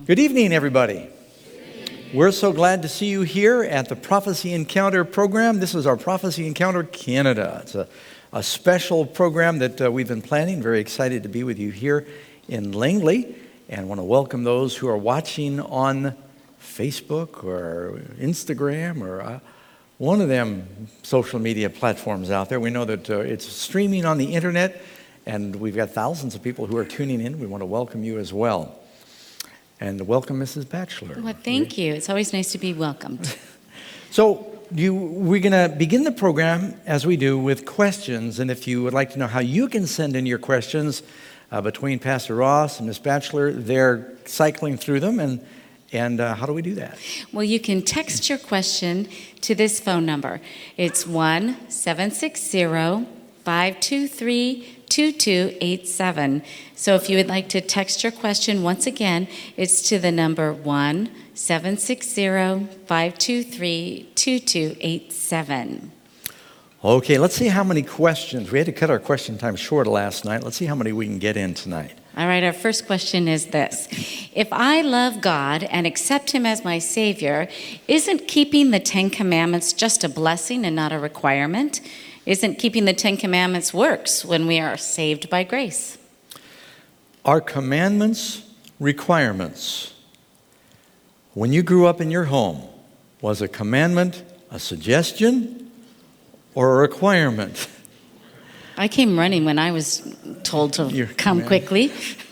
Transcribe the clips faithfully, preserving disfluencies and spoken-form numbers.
Good evening, everybody. We're so glad to see you here at the Prophecy Encounter program. This is our Prophecy Encounter Canada. It's a, a special program that uh, we've been planning. Very excited to be with you here in Langley, and want to welcome those who are watching on Facebook or Instagram or uh, one of them social media platforms out there. We know that uh, it's streaming on the internet, and we've got thousands of people who are tuning in. We want to welcome you as well. And welcome, Missus Batchelor. Well, thank you. It's always nice to be welcomed. So you, we're going to begin the program, as we do, with questions. And if you would like to know how you can send in your questions uh, between Pastor Ross and Miz Batchelor, they're cycling through them. And, and uh, how do we do that? Well, you can text your question to this phone number. It's one seven six zero, five two three, two two eight seven. So if you would like to text your question, once again, it's to the number one seven six zero, five two three, two two eight seven. Okay, let's see how many questions. We had to cut our question time short last night. Let's see how many we can get in tonight. All right, our first question is this. If I love God and accept Him as my Savior, isn't keeping the Ten Commandments just a blessing and not a requirement? Isn't keeping the Ten Commandments works when we are saved by grace? Are commandments requirements? When you grew up in your home, was a commandment a suggestion or a requirement? I came running when I was told to Your come command. quickly.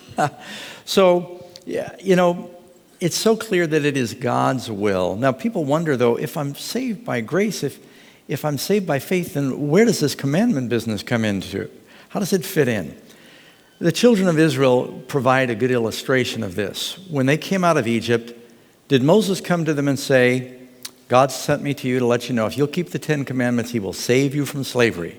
So, yeah, you know, it's so clear that it is God's will. Now, people wonder, though, if I'm saved by grace, if If I'm saved by faith, then where does this commandment business come into? How does it fit in? The children of Israel provide a good illustration of this. When they came out of Egypt, did Moses come to them and say, God sent me to you to let you know if you'll keep the Ten Commandments, He will save you from slavery?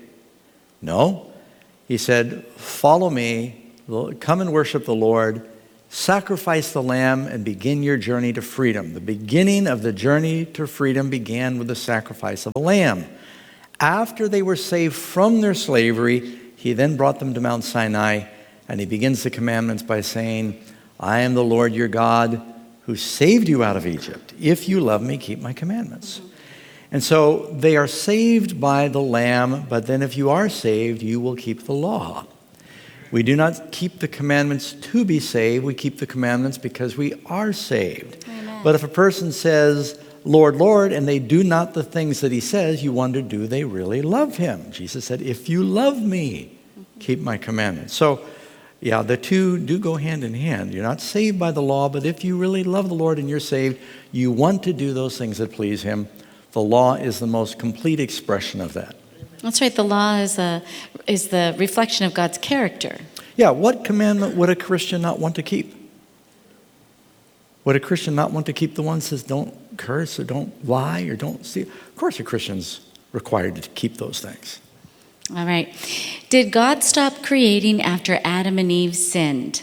No. He said, follow me, come and worship the Lord, sacrifice the lamb, and begin your journey to freedom. The beginning of the journey to freedom began with the sacrifice of a lamb. After they were saved from their slavery, He then brought them to Mount Sinai, and He begins the commandments by saying, I am the Lord your God who saved you out of Egypt. If you love me, keep my commandments. And so they are saved by the lamb, but then if you are saved, you will keep the law. We do not keep the commandments to be saved. We keep the commandments because we are saved. Amen. But if a person says, Lord, Lord, and they do not the things that He says, you wonder, do they really love Him? Jesus said, if you love me, keep my commandments. So, yeah, the two do go hand in hand. You're not saved by the law, but if you really love the Lord and you're saved, you want to do those things that please Him. The law is the most complete expression of that. That's right. The law is a is the reflection of God's character. Yeah, what commandment would a Christian not want to keep? Would a Christian not want to keep the one that says don't curse or don't lie or don't steal? Of course a Christian's required to keep those things. All right. Did God stop creating after Adam and Eve sinned?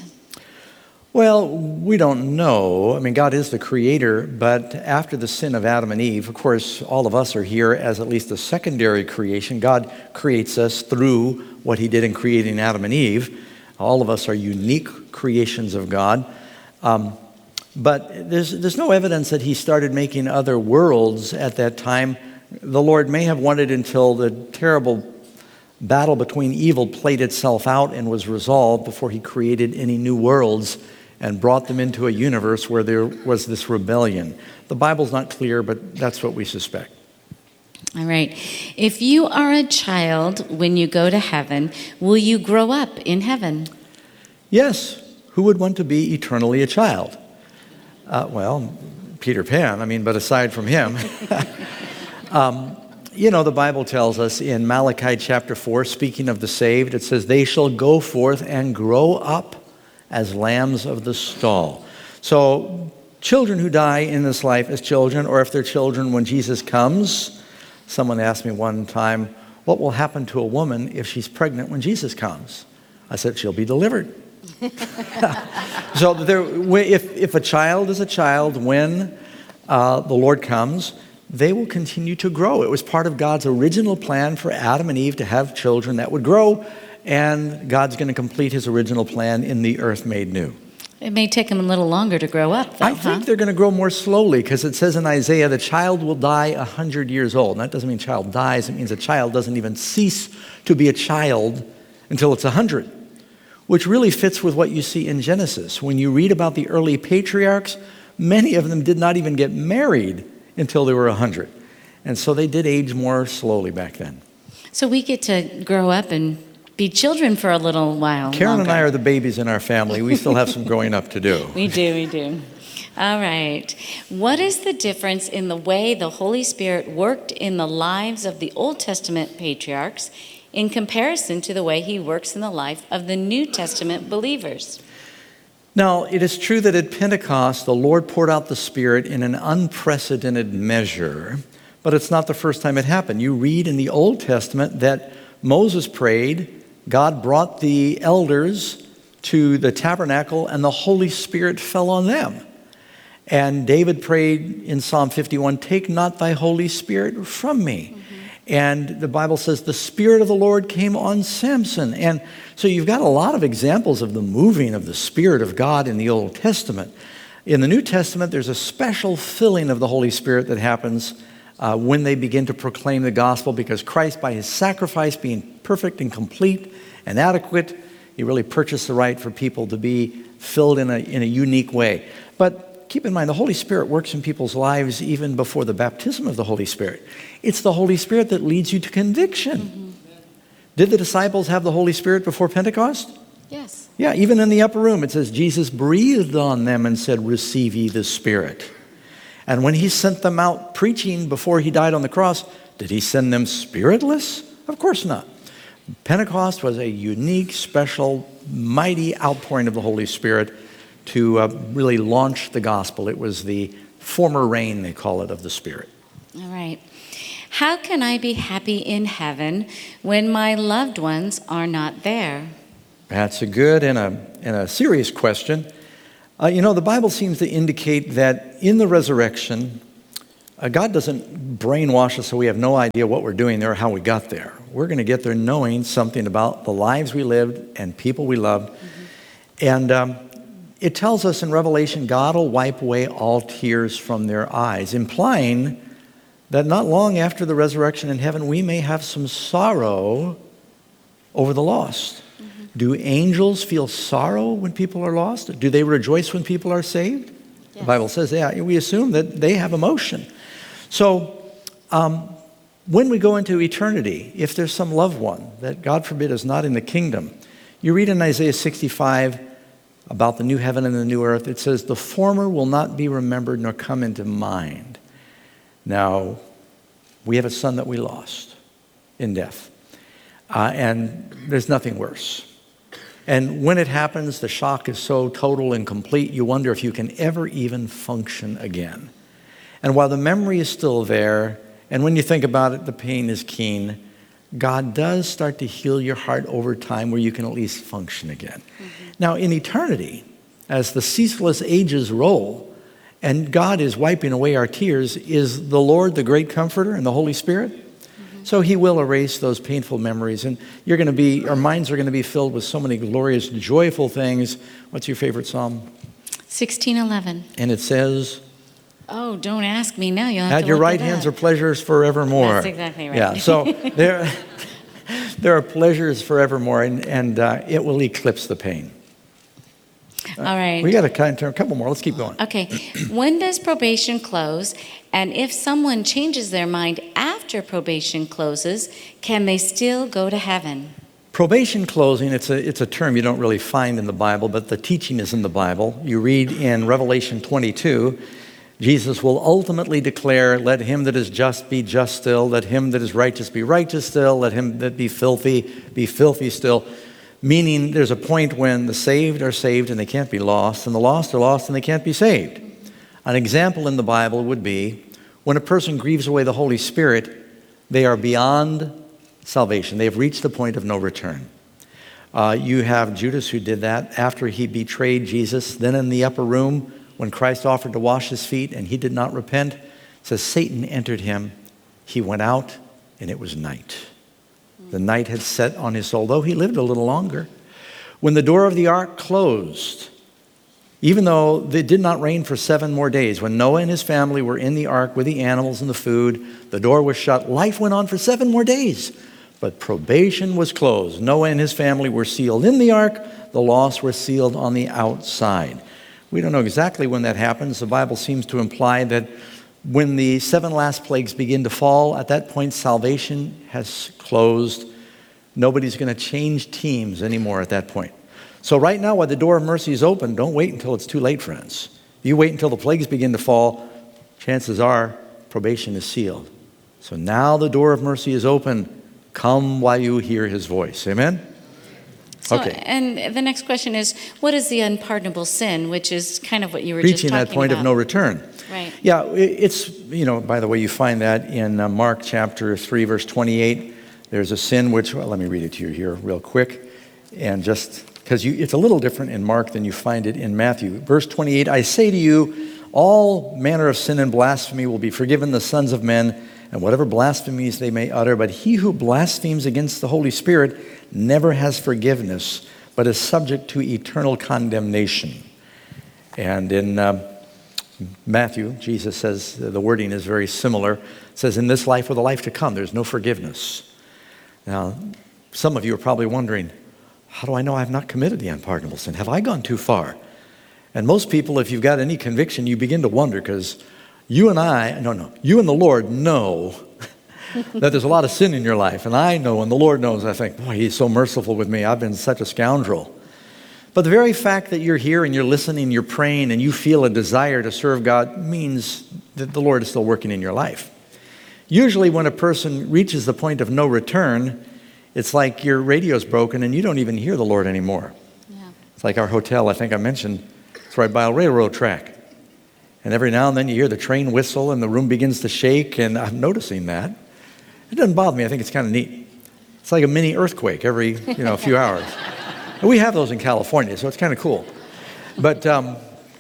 Well, we don't know. I mean, God is the creator, but after the sin of Adam and Eve, of course, all of us are here as at least a secondary creation. God creates us through what He did in creating Adam and Eve. All of us are unique creations of God. Um, but there's, there's no evidence that He started making other worlds at that time. The Lord may have wanted until the terrible battle between evil played itself out and was resolved before He created any new worlds and brought them into a universe where there was this rebellion. The Bible's not clear, but that's what we suspect. All right. If you are a child when you go to heaven, will you grow up in heaven? Yes. Who would want to be eternally a child? Uh, well, Peter Pan, I mean, but aside from him. um, you know, the Bible tells us in Malachi chapter four, speaking of the saved, it says, they shall go forth and grow up as lambs of the stall. So children who die in this life as children, or if they're children when Jesus comes. Someone asked me one time, what will happen to a woman if she's pregnant when Jesus comes? I said, she'll be delivered. So there, if, if a child is a child when uh, the Lord comes, they will continue to grow. It was part of God's original plan for Adam and Eve to have children that would grow, and God's going to complete His original plan in the earth made new. It may take them a little longer to grow up, though, I think huh? they're going to grow more slowly because it says in Isaiah, the child will die one hundred years old. And that doesn't mean child dies. It means a child doesn't even cease to be a child until it's one hundred, which really fits with what you see in Genesis. When you read about the early patriarchs, many of them did not even get married until they were one hundred. And so they did age more slowly back then. So we get to grow up and be children for a little while Karen longer. and I are the babies in our family. We still have some growing up to do. We do, we do. All right. What is the difference in the way the Holy Spirit worked in the lives of the Old Testament patriarchs in comparison to the way he works in the life of the New Testament believers? Now, it is true that at Pentecost, the Lord poured out the Spirit in an unprecedented measure, but it's not the first time it happened. You read in the Old Testament that Moses prayed, God brought the elders to the tabernacle, and the Holy Spirit fell on them. And David prayed in Psalm fifty-one, take not thy Holy Spirit from me. Mm-hmm. And the Bible says the Spirit of the Lord came on Samson. And so you've got a lot of examples of the moving of the Spirit of God in the Old Testament. In the New Testament, there's a special filling of the Holy Spirit that happens uh, when they begin to proclaim the gospel, because Christ, by his sacrifice, being perfect and complete and adequate, he really purchased the right for people to be filled in a, in a unique way. But keep in mind, the Holy Spirit works in people's lives even before the baptism of the Holy Spirit. It's the Holy Spirit that leads you to conviction. Mm-hmm. Did the disciples have the Holy Spirit before Pentecost? Yes. Yeah, even in the upper room, it says Jesus breathed on them and said, receive ye the Spirit. And when he sent them out preaching before he died on the cross, did he send them spiritless? Of course not. Pentecost was a unique, special, mighty outpouring of the Holy Spirit to uh, really launch the gospel. It was the former rain, they call it, of the Spirit. All right. How can I be happy in heaven when my loved ones are not there? That's a good and a, and a serious question. Uh, you know, the Bible seems to indicate that in the resurrection, uh, God doesn't brainwash us so we have no idea what we're doing there or how we got there. We're going to get there knowing something about the lives we lived and people we loved. Mm-hmm. And um, it tells us in Revelation, God will wipe away all tears from their eyes, implying that not long after the resurrection in heaven, we may have some sorrow over the lost. Mm-hmm. Do angels feel sorrow when people are lost? Do they rejoice when people are saved? Yes. The Bible says, yeah, we assume that they have emotion. So um, when we go into eternity, if there's some loved one that, God forbid, is not in the kingdom, you read in Isaiah sixty-five about the new heaven and the new earth, it says, the former will not be remembered nor come into mind. Now, we have a son that we lost in death, uh, and there's nothing worse. And when it happens, the shock is so total and complete, you wonder if you can ever even function again. And while the memory is still there, and when you think about it, the pain is keen, God does start to heal your heart over time where you can at least function again. Mm-hmm. Now, in eternity, as the ceaseless ages roll, and God is wiping away our tears, is the Lord the great comforter and the Holy Spirit? Mm-hmm. So he will erase those painful memories, and you're going to be, our minds are going to be filled with so many glorious, joyful things. What's your favorite psalm? sixteen eleven. And it says, oh, don't ask me now. You'll have at to your look right it hands up. are pleasures forevermore. That's exactly right. Yeah, so there, there are pleasures forevermore, and, and uh, it will eclipse the pain. All right. We got a, a couple more. Let's keep going. Okay. When does probation close? And if someone changes their mind after probation closes, can they still go to heaven? Probation closing, it's a, it's a term you don't really find in the Bible, but the teaching is in the Bible. You read in Revelation twenty-two, Jesus will ultimately declare, let him that is just be just still, let him that is righteous be righteous still, let him that be filthy be filthy still. Meaning there's a point when the saved are saved and they can't be lost, and the lost are lost and they can't be saved. An example in the Bible would be when a person grieves away the Holy Spirit, they are beyond salvation. They have reached the point of no return. Uh, you have Judas who did that after he betrayed Jesus. Then in the upper room, when Christ offered to wash his feet and he did not repent, it says Satan entered him. He went out and it was night. The night had set on his soul, though he lived a little longer. When the door of the ark closed, Even though it did not rain for seven more days, when Noah and his family were in the ark with the animals and the food, the door was shut. Life went on for seven more days, but probation was closed. Noah and his family were sealed in the ark. The lost were sealed on the outside. We don't know exactly when that happens. The Bible seems to imply that when the seven last plagues begin to fall, at that point salvation has closed. Nobody's going to change teams anymore at that point. So right now, while the door of mercy is open, don't wait until it's too late, friends. If you wait until the plagues begin to fall, chances are probation is sealed. So now the door of mercy is open. Come while you hear his voice. Amen? So, Okay. And the next question is, what is the unpardonable sin, which is kind of what you were Reaching just talking about. that point of no return. Right. Yeah, it's, you know, by the way, you find that in uh, Mark chapter three, verse twenty-eight. There's a sin which, well, let me read it to you here real quick. And just, because it's a little different in Mark than you find it in Matthew. Verse twenty-eight, I say to you, all manner of sin and blasphemy will be forgiven the sons of men, and whatever blasphemies they may utter. But he who blasphemes against the Holy Spirit never has forgiveness, but is subject to eternal condemnation. And in uh, Matthew, Jesus says, the wording is very similar. It says, in this life or the life to come, there's no forgiveness. Now, some of you are probably wondering, how do I know I've not committed the unpardonable sin? Have I gone too far? And most people, if you've got any conviction, you begin to wonder, because you and I, no, no, you and the Lord know that there's a lot of sin in your life. And I know, and the Lord knows, I think, boy, he's so merciful with me. I've been such a scoundrel. But the very fact that you're here and you're listening, you're praying, and you feel a desire to serve God means that the Lord is still working in your life. Usually when a person reaches the point of no return, it's like your radio's broken and you don't even hear the Lord anymore. Yeah. It's like our hotel, I think I mentioned, it's right by a railroad track. And every now and then you hear the train whistle and the room begins to shake, and I'm noticing that. It doesn't bother me. I think it's kind of neat. It's like a mini earthquake every, you know, few hours. And we have those in California, so it's kind of cool. But um,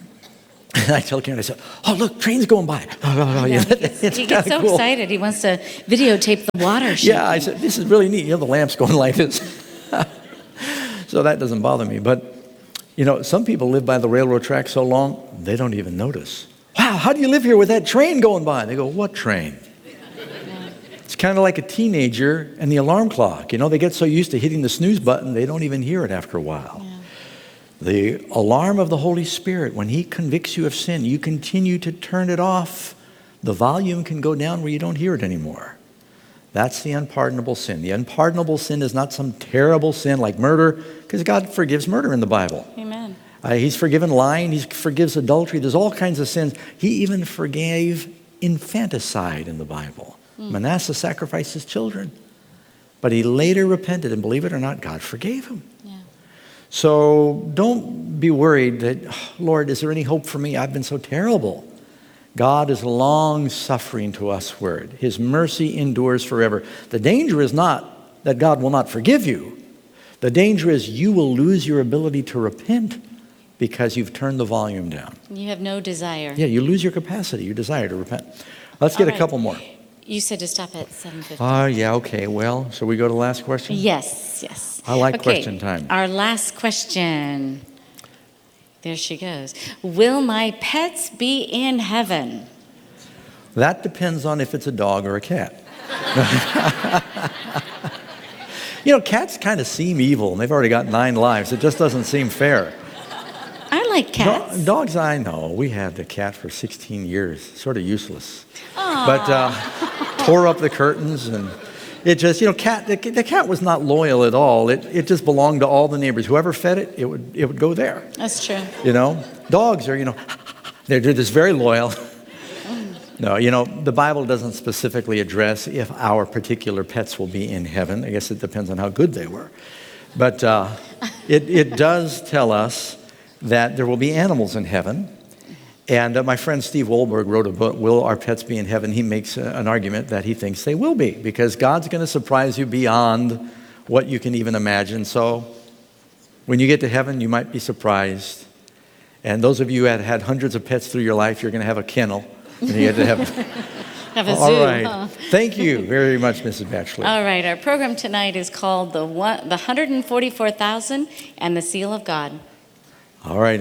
I tell Karen, I said, oh, look, train's going by. Oh, Yeah, yeah, he gets, it's he gets kinda so cool. excited. He wants to videotape the water shaking. Yeah, I said, this is really neat. You know, the lamp's going like this. So that doesn't bother me. But, you know, some people live by the railroad track so long, they don't even notice. Wow, how do you live here with that train going by? They go, what train? It's kind of like a teenager and the alarm clock. You know, they get so used to hitting the snooze button, they don't even hear it after a while. Yeah. The alarm of the Holy Spirit, when he convicts you of sin, you continue to turn it off. The volume can go down where you don't hear it anymore. That's the unpardonable sin. The unpardonable sin is not some terrible sin like murder, because God forgives murder in the Bible. Amen. Uh, he's forgiven lying. He forgives adultery. There's all kinds of sins. He even forgave infanticide in the Bible. Mm. Manasseh sacrificed his children. But he later repented, and believe it or not, God forgave him. Yeah. So don't be worried that, oh, Lord, is there any hope for me? I've been so terrible. God is long-suffering to usward. His mercy endures forever. The danger is not that God will not forgive you. The danger is you will lose your ability to repent because you've turned the volume down. You have no desire. Yeah, you lose your capacity, your desire to repent. Let's get All a right. couple more. You said to stop at seven fifty. Ah, yeah, okay. Well, shall we go to the last question? Yes, yes. I like Okay, question time. Our last question. There she goes. Will my pets be in heaven? That depends on if it's a dog or a cat. You know, cats kind of seem evil, and they've already got nine lives. It just doesn't seem fair. I like cats. Do- dogs, I know. We had the cat for sixteen years. Sort of useless. Aw. But uh, tore up the curtains, and it just, you know, cat. The, the cat was not loyal at all. It it just belonged to all the neighbors. Whoever fed it, it would it would go there. That's true. You know, dogs are, you know, they're, they're just very loyal. No, you know, the Bible doesn't specifically address if our particular pets will be in heaven. I guess it depends on how good they were. But uh, it, it does tell us that there will be animals in heaven. And uh, my friend Steve Wolberg wrote a book, Will Our Pets Be in Heaven? He makes uh, an argument that he thinks they will be, because God's going to surprise you beyond what you can even imagine. So when you get to heaven, you might be surprised. And those of you that had hundreds of pets through your life, you're going to have a kennel. And you get to have, Have a zoo, all right. huh? Thank you very much, Missus Batchelor. All right, our program tonight is called the one, the one hundred forty-four thousand and the Seal of God. All right, and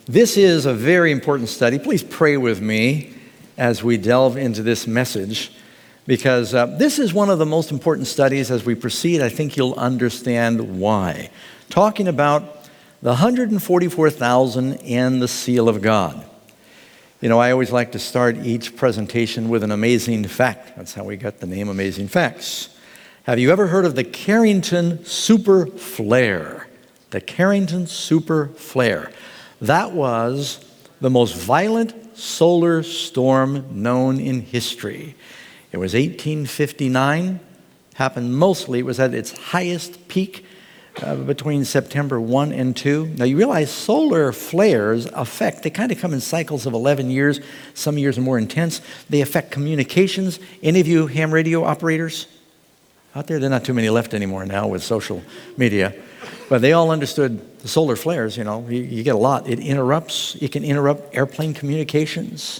This is a very important study. Please pray with me as we delve into this message, because uh, this is one of the most important studies. As we proceed, I think you'll understand why. Talking about the one hundred forty-four thousand and the seal of God. You know, I always like to start each presentation with an amazing fact. That's how we got the name Amazing Facts. Have you ever heard of the Carrington Super Flare? The Carrington Super Flare. That was the most violent solar storm known in history. It was eighteen fifty-nine, happened mostly, it was at its highest peak uh, between September first and second. Now you realize solar flares affect, they kind of come in cycles of eleven years, some years are more intense. They affect communications. Any of you ham radio operators out there? There are not too many left anymore now with social media. But they all understood the solar flares, you know, you, you get a lot. It interrupts, it can interrupt airplane communications.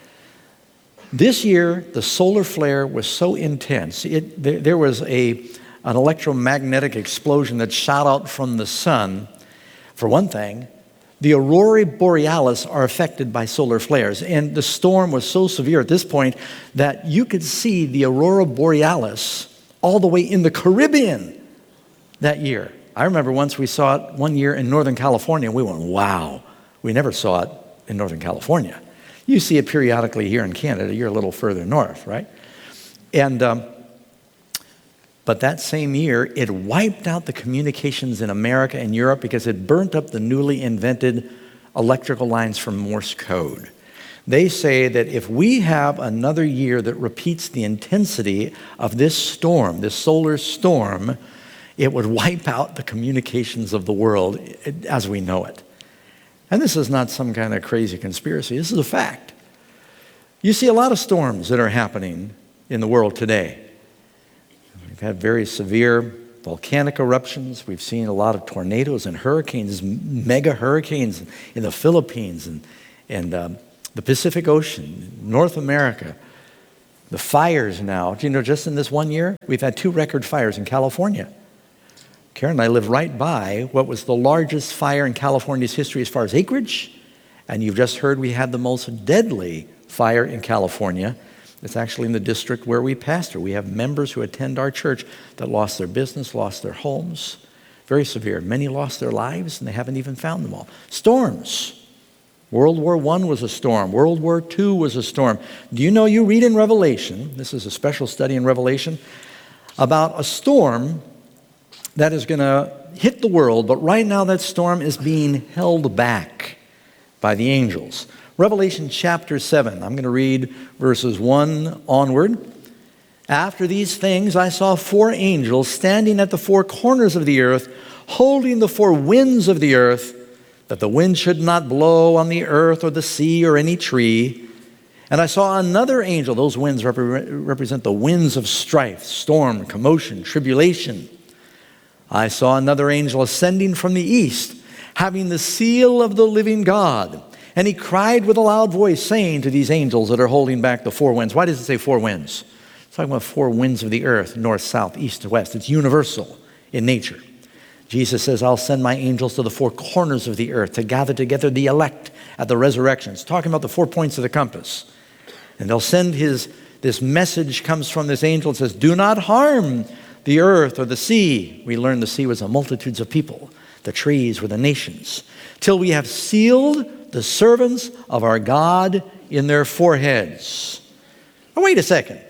This year, the solar flare was so intense, it, there, there was a, an electromagnetic explosion that shot out from the sun. For one thing, the aurora borealis are affected by solar flares. And the storm was so severe at this point that you could see the aurora borealis all the way in the Caribbean that year. I remember once we saw it one year in Northern California, and we went, wow. We never saw it in Northern California. You see it periodically here in Canada. You're a little further north, right? And um, but that same year, it wiped out the communications in America and Europe because it burnt up the newly invented electrical lines from Morse code. They say that if we have another year that repeats the intensity of this storm, this solar storm, it would wipe out the communications of the world as we know it. And this is not some kind of crazy conspiracy. This is a fact. You see a lot of storms that are happening in the world today. We've had very severe volcanic eruptions. We've seen a lot of tornadoes and hurricanes, mega hurricanes in the Philippines and, and um, the Pacific Ocean, North America. The fires now, do you know, just in this one year, we've had two record fires in California. Karen and I live right by what was the largest fire in California's history as far as acreage. And you've just heard we had the most deadly fire in California. It's actually in the district where we pastor. We have members who attend our church that lost their business, lost their homes. Very severe. Many lost their lives, and they haven't even found them all. Storms. World War One was a storm. World War Two was a storm. Do you know, you read in Revelation, this is a special study in Revelation, about a storm that is going to hit the world, but right now that storm is being held back by the angels. Revelation chapter seven, I'm going to read verses one onward. After these things, I saw four angels standing at the four corners of the earth, holding the four winds of the earth, that the wind should not blow on the earth or the sea or any tree. And I saw another angel. Those winds repre- represent the winds of strife, storm, commotion, tribulation. I saw another angel ascending from the east, having the seal of the living God. And he cried with a loud voice, saying to these angels that are holding back the four winds. Why does it say four winds? It's talking about four winds of the earth, north, south, east, and west. It's universal in nature. Jesus says, I'll send my angels to the four corners of the earth to gather together the elect at the resurrection. It's talking about the four points of the compass. And they'll send his, this message comes from this angel. It says, do not harm the earth or the sea. We learned the sea was a multitudes of people. The trees were the nations. Till we have sealed the servants of our God in their foreheads. Oh, wait a second.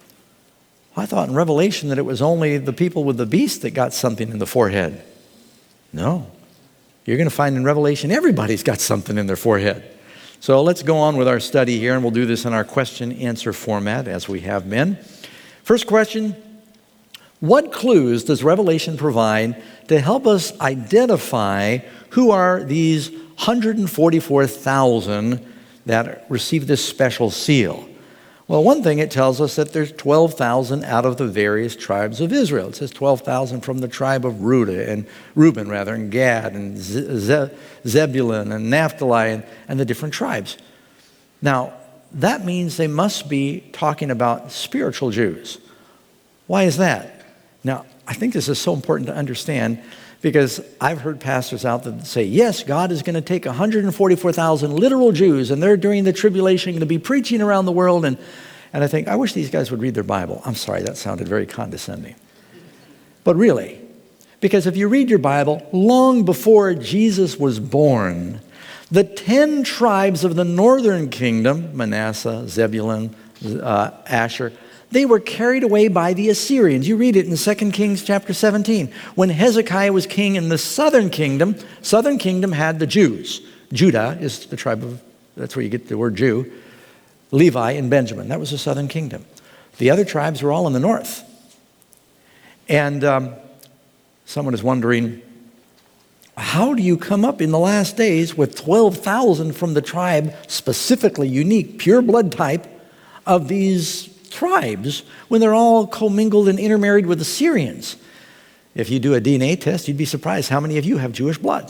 I thought in Revelation that it was only the people with the beast that got something in the forehead. No. You're going to find in Revelation everybody's got something in their forehead. So let's go on with our study here, and we'll do this in our question-answer format as we have been. First question. What clues does Revelation provide to help us identify who are these one hundred forty-four thousand that receive this special seal? Well, one thing, it tells us that there's twelve thousand out of the various tribes of Israel. It says twelve thousand from the tribe of Reuben, and Reuben rather, and Gad, and Ze- Zebulun, and Naphtali, and, and the different tribes. Now, that means they must be talking about spiritual Jews. Why is that? Now, I think this is so important to understand Because I've heard pastors out there say, yes, God is going to take one hundred forty-four thousand literal Jews, and they're during the tribulation going to be preaching around the world. And, and I think, I wish these guys would read their Bible. I'm sorry, that sounded very condescending. But really, because if you read your Bible, long before Jesus was born, the ten tribes of the northern kingdom, Manasseh, Zebulun, uh, Asher, they were carried away by the Assyrians. You read it in Second Kings chapter seventeen. When Hezekiah was king in the southern kingdom, southern kingdom had the Jews. Judah is the tribe of, that's where you get the word Jew. Levi and Benjamin, that was the southern kingdom. The other tribes were all in the north. And um, someone is wondering, how do you come up in the last days with twelve thousand from the tribe, specifically unique, pure blood type of these tribes, when they're all commingled and intermarried with the Syrians? If you do a D N A test, you'd be surprised how many of you have Jewish blood.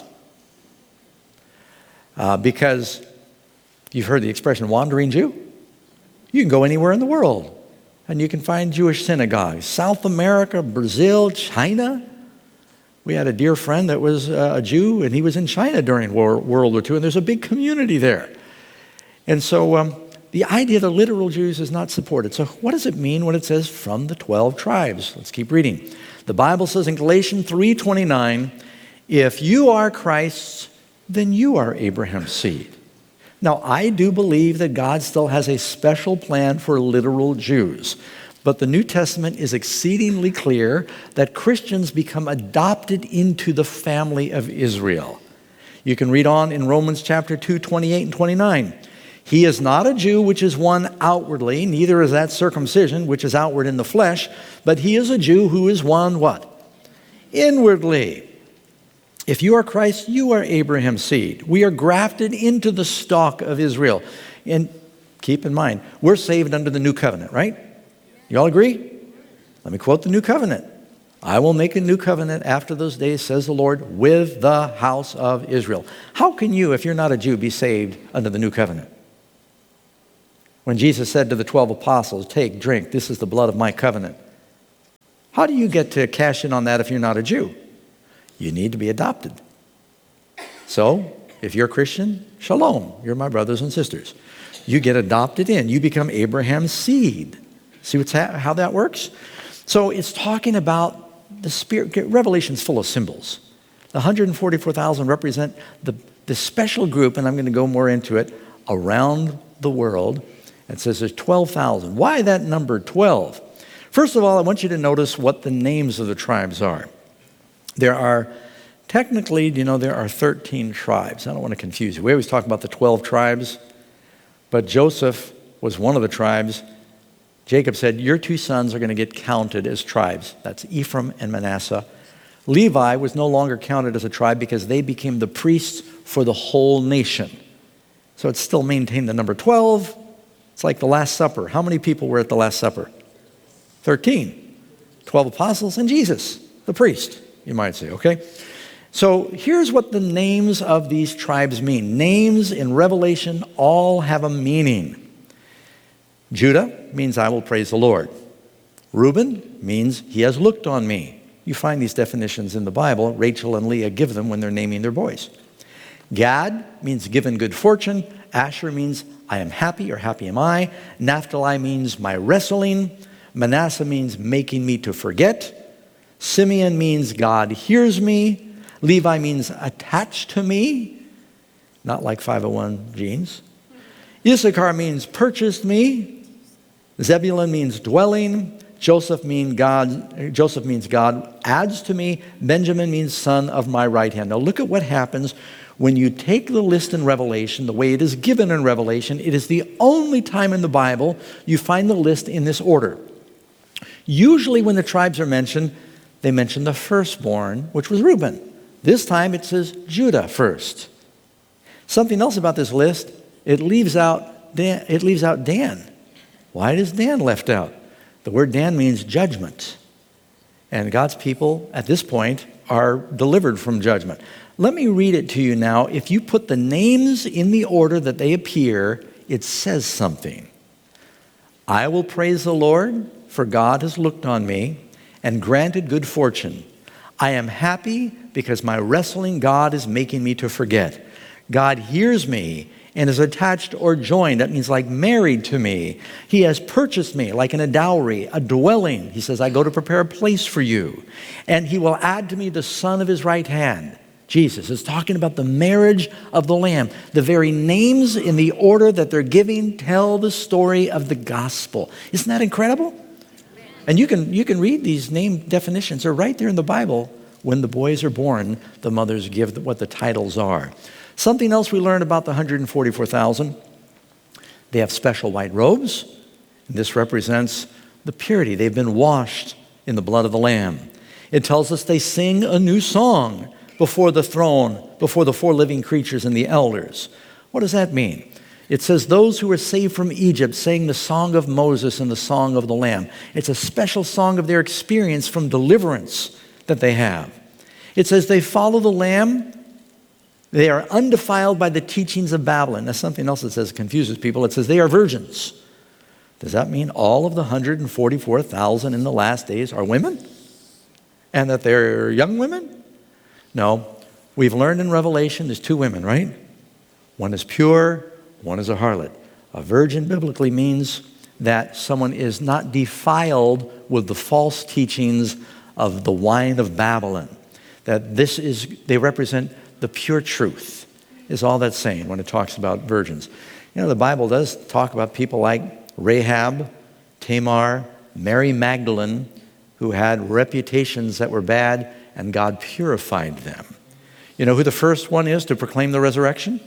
Uh, because you've heard the expression wandering Jew. You can go anywhere in the world and you can find Jewish synagogues. South America, Brazil, China. We had a dear friend that was a Jew, and he was in China during World War Two, and there's a big community there. And so um, the idea of the literal Jews is not supported. So what does it mean when it says from the twelve tribes? Let's keep reading. The Bible says in Galatians three twenty-nine, if you are Christ's, then you are Abraham's seed. Now, I do believe that God still has a special plan for literal Jews. But the New Testament is exceedingly clear that Christians become adopted into the family of Israel. You can read on in Romans chapter two, twenty-eight and twenty-nine. He is not a Jew which is one outwardly, neither is that circumcision which is outward in the flesh, but he is a Jew who is one what? Inwardly. If you are Christ, you are Abraham's seed. We are grafted into the stock of Israel. And keep in mind, we're saved under the new covenant, right? You all agree? Let me quote the new covenant. I will make a new covenant after those days, says the Lord, with the house of Israel. How can you, if you're not a Jew, be saved under the new covenant? When Jesus said to the twelve apostles, take, drink, this is the blood of my covenant. How do you get to cash in on that if you're not a Jew? You need to be adopted. So, if you're a Christian, shalom, you're my brothers and sisters. You get adopted in. You become Abraham's seed. See what's ha- how that works? So it's talking about the Spirit. Revelation's full of symbols. The one hundred forty-four thousand represent the, the special group, and I'm going to go more into it, around the world. It says there's twelve thousand. Why that number twelve? First of all, I want you to notice what the names of the tribes are. There are, technically, you know, there are thirteen tribes. I don't want to confuse you. We always talk about the twelve tribes, but Joseph was one of the tribes. Jacob said, your two sons are going to get counted as tribes. That's Ephraim and Manasseh. Levi was no longer counted as a tribe because they became the priests for the whole nation. So it still maintained the number twelve. It's like the Last Supper. How many people were at the Last Supper? thirteen. twelve apostles and Jesus, the priest, you might say, okay? So here's what the names of these tribes mean. Names in Revelation all have a meaning. Judah means I will praise the Lord. Reuben means he has looked on me. You find these definitions in the Bible. Rachel and Leah give them when they're naming their boys. Gad means given good fortune. Asher means I am happy or happy am I. Naphtali means my wrestling. Manasseh means making me to forget. Simeon means God hears me. Levi means attached to me, not like five oh one genes. Issachar means purchased me. Zebulun means dwelling. Joseph means God. Joseph means God adds to me. Benjamin means son of my right hand. Now look at what happens when you take the list in Revelation, the way it is given in Revelation. It is the only time in the Bible you find the list in this order. Usually when the tribes are mentioned, they mention the firstborn, which was Reuben. This time it says Judah first. Something else about this list, it leaves out Dan. It leaves out Dan. Why is Dan left out? The word Dan means judgment. And God's people at this point are delivered from judgment. Let me read it to you now. If you put the names in the order that they appear, it says something. I will praise the Lord, for God has looked on me and granted good fortune. I am happy because my wrestling God is making me to forget. God hears me and is attached or joined. That means like married to me. He has purchased me like in a dowry, a dwelling. He says, I go to prepare a place for you. And he will add to me the son of his right hand. Jesus is talking about the marriage of the Lamb. The very names in the order that they're giving tell the story of the gospel. Isn't that incredible? And you can, you can read these name definitions. They're right there in the Bible. When the boys are born, the mothers give what the titles are. Something else we learned about the one hundred forty-four thousand, they have special white robes. This represents the purity. They've been washed in the blood of the Lamb. It tells us they sing a new song before the throne, before the four living creatures and the elders. What does that mean? It says those who were saved from Egypt sang the song of Moses and the song of the Lamb. It's a special song of their experience from deliverance that they have. It says they follow the Lamb. They are undefiled by the teachings of Babylon. That's something else that says confuses people. It says they are virgins. Does that mean all of the one hundred forty-four thousand in the last days are women? And that they're young women? No. We've learned in Revelation there's two women, right? One is pure, one is a harlot. A virgin biblically means that someone is not defiled with the false teachings of the wine of Babylon. That this is, they represent the pure truth, is all that's saying when it talks about virgins. You know, the Bible does talk about people like Rahab, Tamar, Mary Magdalene, who had reputations that were bad, and God purified them. You know who the first one is to proclaim the resurrection?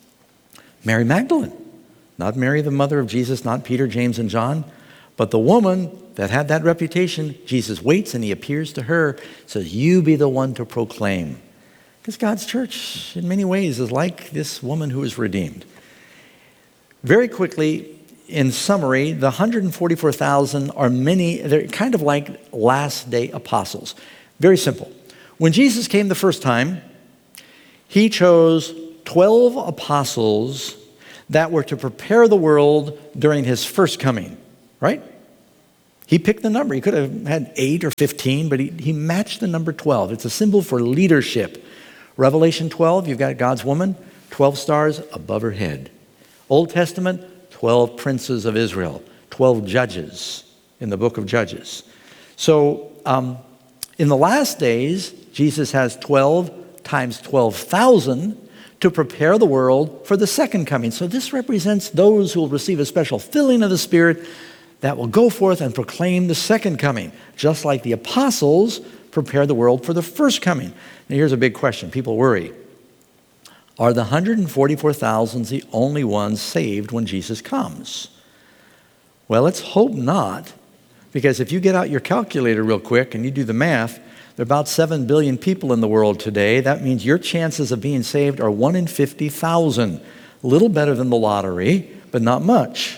Mary Magdalene. Not Mary, the mother of Jesus, not Peter, James, and John, but the woman that had that reputation. Jesus waits and he appears to her, says, you be the one to proclaim. Because God's church, in many ways, is like this woman who is redeemed. Very quickly, in summary, the one hundred forty-four thousand are many, they're kind of like last day apostles. Very simple. When Jesus came the first time, he chose twelve apostles that were to prepare the world during his first coming, right? He picked the number. He could have had eight or fifteen, but he, he matched the number twelve. It's a symbol for leadership. Revelation twelve, you've got God's woman, twelve stars above her head. Old Testament, twelve princes of Israel, twelve judges in the book of Judges. So um, in the last days, Jesus has twelve times twelve thousand to prepare the world for the second coming. So this represents those who will receive a special filling of the Spirit that will go forth and proclaim the second coming, just like the apostles prepare the world for the first coming. Now here's a big question. People worry. Are the one hundred forty-four thousand the only ones saved when Jesus comes? Well, let's hope not, because if you get out your calculator real quick and you do the math, there are about seven billion people in the world today. That means your chances of being saved are one in fifty thousand. A little better than the lottery, but not much.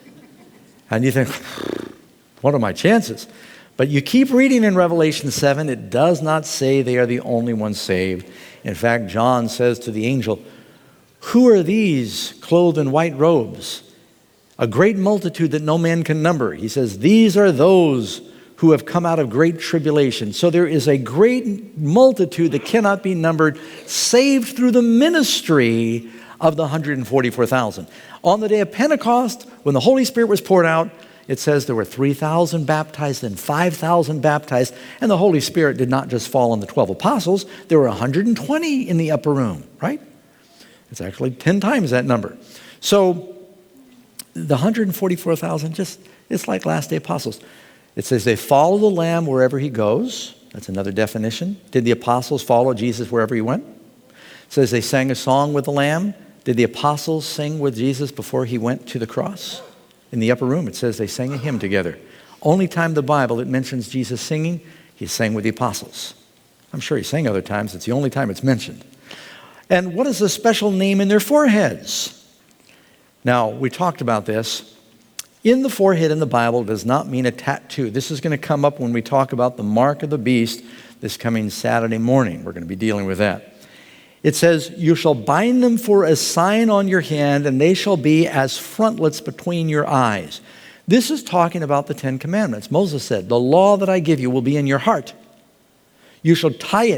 And you think, what are my chances? But you keep reading in Revelation seven, it does not say they are the only ones saved. In fact, John says to the angel, who are these clothed in white robes? A great multitude that no man can number. He says, these are those who have come out of great tribulation. So there is a great multitude that cannot be numbered, saved through the ministry of the one hundred forty-four thousand. On the day of Pentecost, when the Holy Spirit was poured out, it says there were three thousand baptized and five thousand baptized, and the Holy Spirit did not just fall on the twelve apostles. There were one hundred twenty in the upper room, right? It's actually ten times that number. So the one hundred forty-four thousand, just, it's like last day apostles. It says they follow the Lamb wherever he goes. That's another definition. Did the apostles follow Jesus wherever he went? It says they sang a song with the Lamb. Did the apostles sing with Jesus before he went to the cross? In the upper room, it says they sang a hymn together. Only time in the Bible it mentions Jesus singing, he sang with the apostles. I'm sure he sang other times. It's the only time it's mentioned. And what is the special name in their foreheads? Now, we talked about this. In the forehead in the Bible does not mean a tattoo. This is going to come up when we talk about the mark of the beast this coming Saturday morning. We're going to be dealing with that. It says, you shall bind them for a sign on your hand, and they shall be as frontlets between your eyes. This is talking about the Ten Commandments. Moses said, the law that I give you will be in your heart. You shall tie it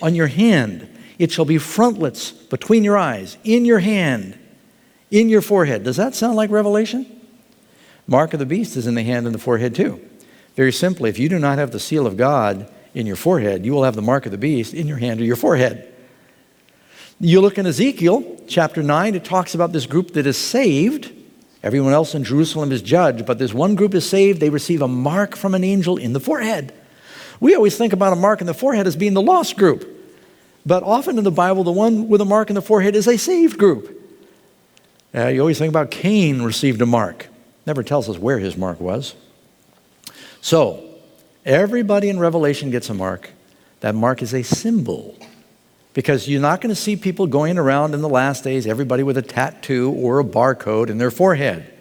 on your hand. It shall be frontlets between your eyes, in your hand, in your forehead. Does that sound like Revelation? Mark of the beast is in the hand and the forehead too. Very simply, if you do not have the seal of God in your forehead, you will have the mark of the beast in your hand or your forehead. You look in Ezekiel chapter nine, it talks about this group that is saved. Everyone else in Jerusalem is judged, but this one group is saved. They receive a mark from an angel in the forehead. We always think about a mark in the forehead as being the lost group. But often in the Bible, the one with a mark in the forehead is a saved group. Uh, you always think about Cain received a mark. Never tells us where his mark was. So, everybody in Revelation gets a mark. That mark is a symbol. Because you're not going to see people going around in the last days, everybody with a tattoo or a barcode in their forehead.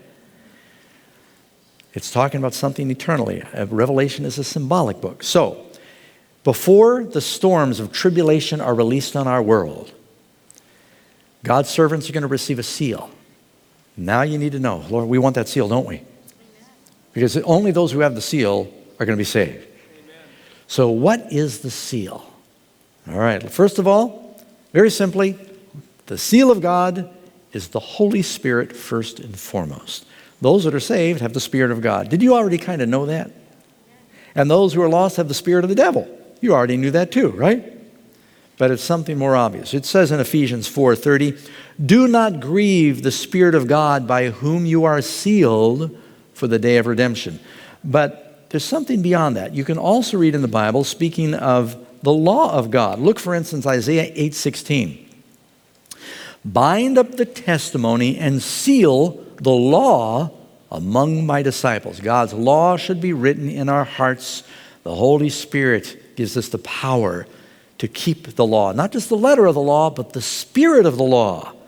It's talking about something eternally. Revelation is a symbolic book. So, before the storms of tribulation are released on our world, God's servants are going to receive a seal. Now you need to know, Lord, we want that seal, don't we? Because only those who have the seal are going to be saved. Amen. So what is the seal? All right, first of all, very simply, the seal of God is the Holy Spirit first and foremost. Those that are saved have the Spirit of God. Did you already kind of know that? And those who are lost have the spirit of the devil. You already knew that too, right? But it's something more obvious. It says in Ephesians four thirty, do not grieve the Spirit of God by whom you are sealed for the day of redemption. But there's something beyond that. You can also read in the Bible, speaking of the law of God. Look, for instance, Isaiah eight sixteen. Bind up the testimony and seal the law among my disciples. God's law should be written in our hearts. The Holy Spirit gives us the power to keep the law. Not just the letter of the law, but the spirit of the law.